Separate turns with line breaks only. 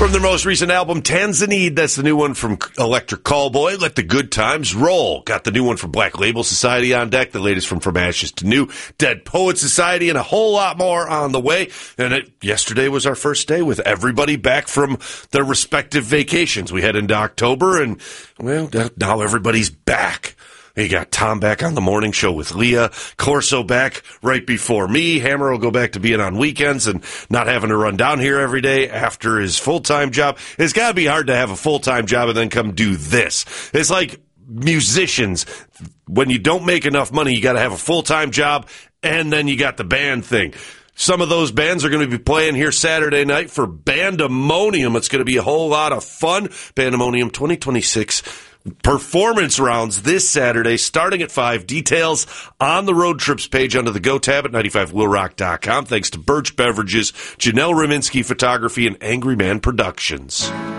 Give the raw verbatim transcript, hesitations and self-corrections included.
From their most recent album, Tanzanite, that's the new one from Electric Callboy, Let the Good Times Roll. Got the new one from Black Label Society on deck, the latest from From Ashes to New, Dead Poets Society, and a whole lot more on the way. And it, yesterday was our first day with everybody back from their respective vacations. We head into October, and, well, now everybody's back. You got Tom back on the morning show with Leah, Corso back right before me. Hammer will go back to being on weekends and not having to run down here every day after his full-time job. It's got to be hard to have a full-time job and then come do this. It's like musicians. When you don't make enough money, you got to have a full-time job, and then you got the band thing. Some of those bands are going to be playing here Saturday night for Bandemonium. It's going to be a whole lot of fun. Bandemonium twenty twenty-six performance rounds this Saturday, starting at five. Details on the road trips page under the Go tab at ninety-five will rock dot com. Thanks to Birch Beverages, Janelle Raminsky Photography, and Angry Man Productions.